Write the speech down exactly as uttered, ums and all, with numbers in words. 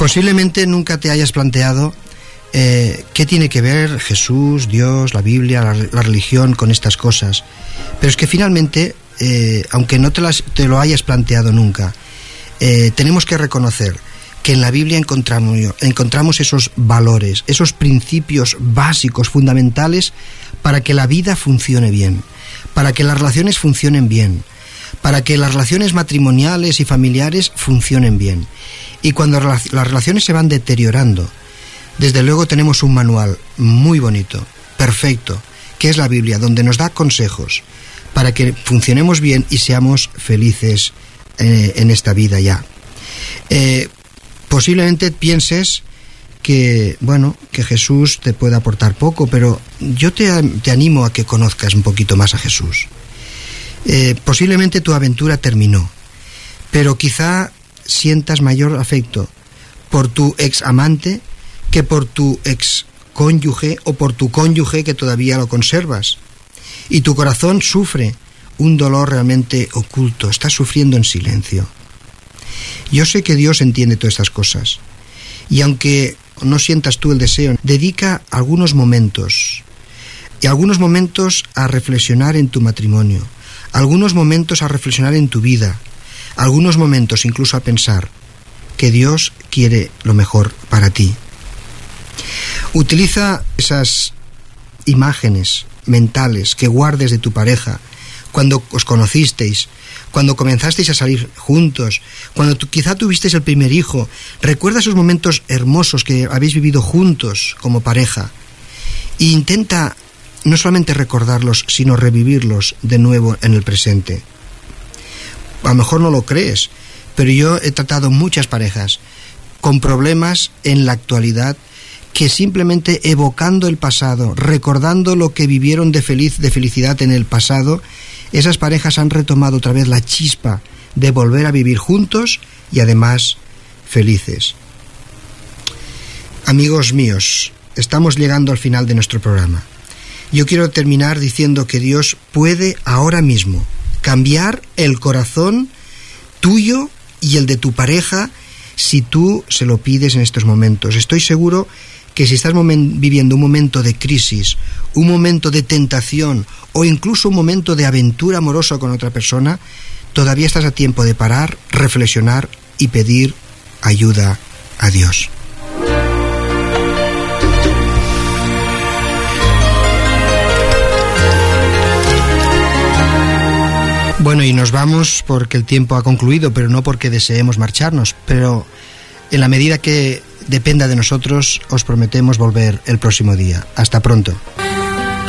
Posiblemente nunca te hayas planteado eh, qué tiene que ver Jesús, Dios, la Biblia, la, la religión con estas cosas. Pero es que finalmente, eh, aunque no te, las, te lo hayas planteado nunca, eh, tenemos que reconocer que en la Biblia encontramos, encontramos esos valores, esos principios básicos, fundamentales, para que la vida funcione bien, para que las relaciones funcionen bien, para que las relaciones matrimoniales y familiares funcionen bien. Y cuando las relaciones se van deteriorando, desde luego tenemos un manual muy bonito, perfecto, que es la Biblia, donde nos da consejos para que funcionemos bien y seamos felices eh, en esta vida ya. Eh, posiblemente pienses que, bueno, que Jesús te puede aportar poco, pero yo te, te animo a que conozcas un poquito más a Jesús. Eh, posiblemente tu aventura terminó, pero quizá sientas mayor afecto por tu ex amante que por tu ex cónyuge o por tu cónyuge que todavía lo conservas. Y tu corazón sufre un dolor realmente oculto, estás sufriendo en silencio. Yo sé que Dios entiende todas estas cosas. Y aunque no sientas tú el deseo, dedica algunos momentos, y algunos momentos a reflexionar en tu matrimonio, algunos momentos a reflexionar en tu vida, algunos momentos incluso a pensar que Dios quiere lo mejor para ti. Utiliza esas imágenes mentales que guardes de tu pareja cuando os conocisteis, cuando comenzasteis a salir juntos, cuando tu, quizá tuvisteis el primer hijo. Recuerda esos momentos hermosos que habéis vivido juntos como pareja e intenta no solamente recordarlos, sino revivirlos de nuevo en el presente. A lo mejor no lo crees, pero yo he tratado muchas parejas con problemas en la actualidad que simplemente evocando el pasado, recordando lo que vivieron de feliz, de felicidad en el pasado, esas parejas han retomado otra vez la chispa de volver a vivir juntos y además felices. Amigos míos, estamos llegando al final de nuestro programa. Yo quiero terminar diciendo que Dios puede ahora mismo cambiar el corazón tuyo y el de tu pareja si tú se lo pides en estos momentos. Estoy seguro que si estás momen- viviendo un momento de crisis, un momento de tentación o incluso un momento de aventura amorosa con otra persona, todavía estás a tiempo de parar, reflexionar y pedir ayuda a Dios. Bueno, y nos vamos porque el tiempo ha concluido, pero no porque deseemos marcharnos, pero en la medida que dependa de nosotros, os prometemos volver el próximo día. Hasta pronto.